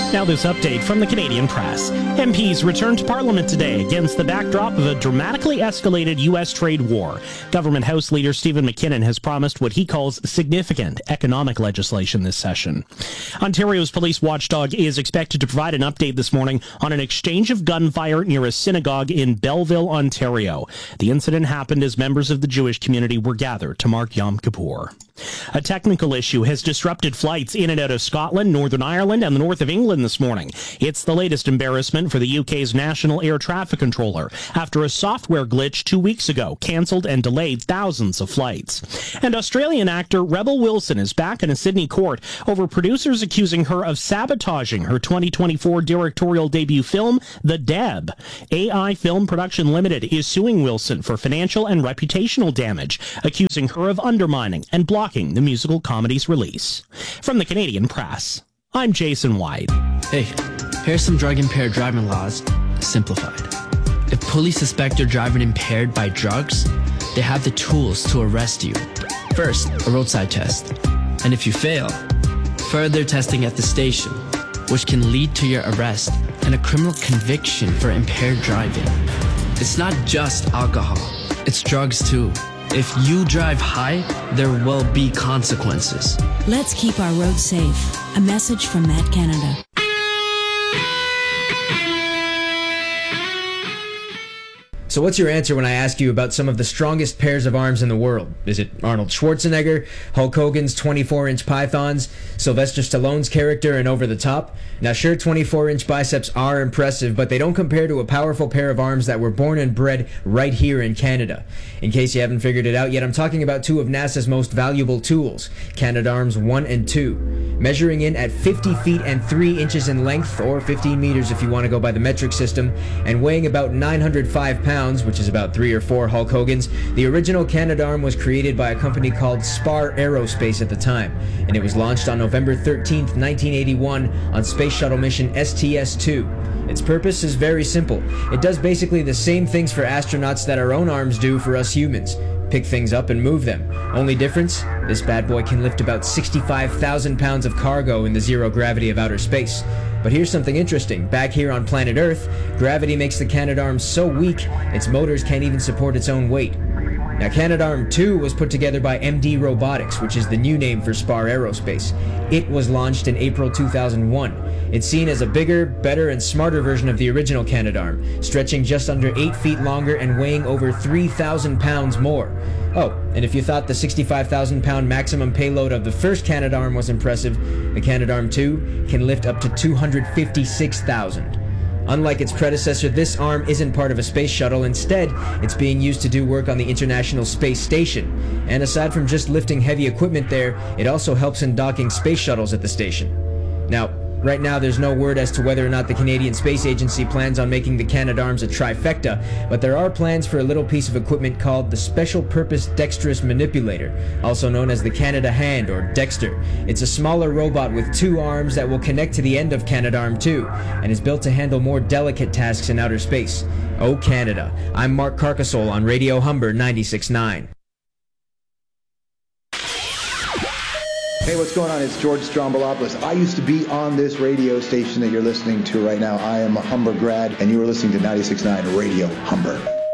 Now this update from the Canadian Press. MPs returned to Parliament today against the backdrop of a dramatically escalated U.S. trade war. Government House Leader Stephen McKinnon has promised what he calls significant economic legislation this session. Ontario's police watchdog is expected to provide an update this morning on an exchange of gunfire near a synagogue in Belleville, Ontario. The incident happened as members of the Jewish community were gathered to mark Yom Kippur. A technical issue has disrupted flights in and out of Scotland, Northern Ireland, and the north of England this morning. It's the latest embarrassment for the UK's National Air Traffic Controller after a software glitch 2 weeks ago cancelled and delayed thousands of flights. And Australian actor Rebel Wilson is back in a Sydney court over producers accusing her of sabotaging her 2024 directorial debut film, The Deb. AI Film Production Limited is suing Wilson for financial and reputational damage, accusing her of undermining and blocking the musical comedy's release. From the Canadian Press, I'm Jason White. Hey, here's some drug-impaired driving laws, simplified. If police suspect you're driving impaired by drugs, they have the tools to arrest you. First, a roadside test. And if you fail, further testing at the station, which can lead to your arrest and a criminal conviction for impaired driving. It's not just alcohol, it's drugs too. If you drive high, there will be consequences. Let's keep our roads safe. A message from Matt Canada. So what's your answer when I ask you about some of the strongest pairs of arms in the world? Is it Arnold Schwarzenegger, Hulk Hogan's 24-inch pythons, Sylvester Stallone's character in Over the Top? Now sure, 24-inch biceps are impressive, but they don't compare to a powerful pair of arms that were born and bred right here in Canada. In case you haven't figured it out yet, I'm talking about two of NASA's most valuable tools, Canadarms1 and 2. Measuring in at 50 feet and 3 inches in length, or 15 meters if you want to go by the metric system, and weighing about 905 pounds, which is about 3 or 4 Hulk Hogan's, the original Canadarm was created by a company called Spar Aerospace at the time, and it was launched on November 13th, 1981 on Space Shuttle mission STS-2. Its purpose is very simple. It does basically the same things for astronauts that our own arms do for us humans. Pick things up and move them. Only difference? This bad boy can lift about 65,000 pounds of cargo in the zero gravity of outer space. But here's something interesting. Back here on planet Earth, gravity makes the Canadarm so weak, its motors can't even support its own weight. Now, Canadarm2 was put together by MD Robotics, which is the new name for Spar Aerospace. It was launched in April 2001. It's seen as a bigger, better, and smarter version of the original Canadarm, stretching just under 8 feet longer and weighing over 3,000 pounds more. Oh, and if you thought the 65,000 pound maximum payload of the first Canadarm was impressive, the Canadarm2 can lift up to 256,000. Unlike its predecessor, this arm isn't part of a space shuttle. Instead, it's being used to do work on the International Space Station. And aside from just lifting heavy equipment there, it also helps in docking space shuttles at the station. Now, right now there's no word as to whether or not the Canadian Space Agency plans on making the Canadarms a trifecta, but there are plans for a little piece of equipment called the Special Purpose Dexterous Manipulator, also known as the Canada Hand, or Dexter. It's a smaller robot with 2 arms that will connect to the end of Canadarm2, and is built to handle more delicate tasks in outer space. Oh Canada. I'm Mark Carcassole on Radio Humber 96.9. Hey, what's going on? It's George Strombolopoulos. I used to be on this radio station that you're listening to right now. I am a Humber grad, and you are listening to 96.9 Radio Humber.